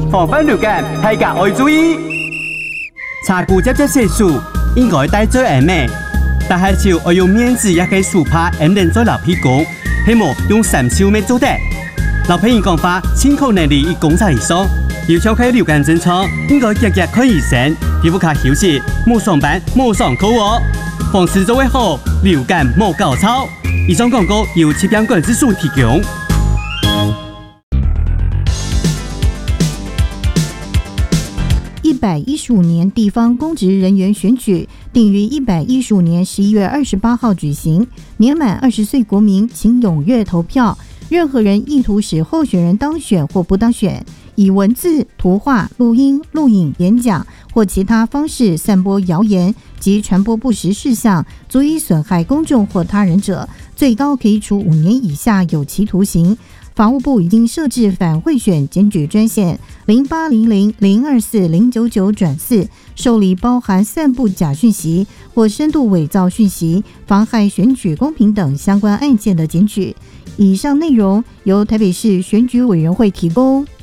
防范流感，大家要注意。查古接岁數應該戴最嚴咩？但係就要用面子也可以super 唔能做老屁股，希望用3手咩做得。老朋友講話，清口能力與工作以上，要想開流感症狀，應該日日看醫生，皮膚卡休息，冇上班冇上課哦。防治做得好，流感冇搞錯。以上廣告由疾病管制署提供。 115年地方公職人員選舉定於115年11月28號舉行。年滿20歲國民請踴躍投票。任何人意圖使候選人當選或不當選，以文字、圖畫、錄音、錄影、演講或其他方式散播謠言及傳播不實事項，足以損害公眾或他人者，最高可以處5年以下有期徒刑。法務部已經設置反賄選檢舉專線0800-024-099-4，受理包含散布假訊息或深度偽造訊息、妨害選舉公平等相關案件的檢舉。以上內容由台北市選舉委員會提供。